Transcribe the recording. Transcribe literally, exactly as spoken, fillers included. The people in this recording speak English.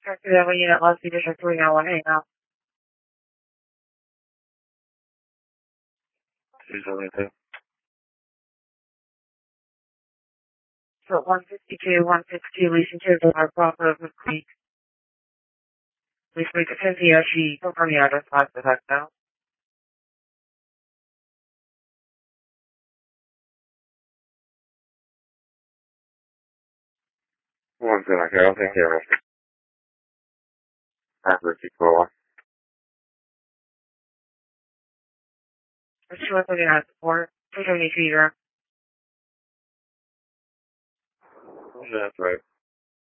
Accidentally unit lost edition three now one eight now. So one fifty-two, one fifty-two, leasing to our proper of the Creek. Lease Creek to ten P S G, confirm the address, five the heck now. One second, okay, I'll take care of it. After the call. Let's see what's looking at support. two seventy-two, That's right.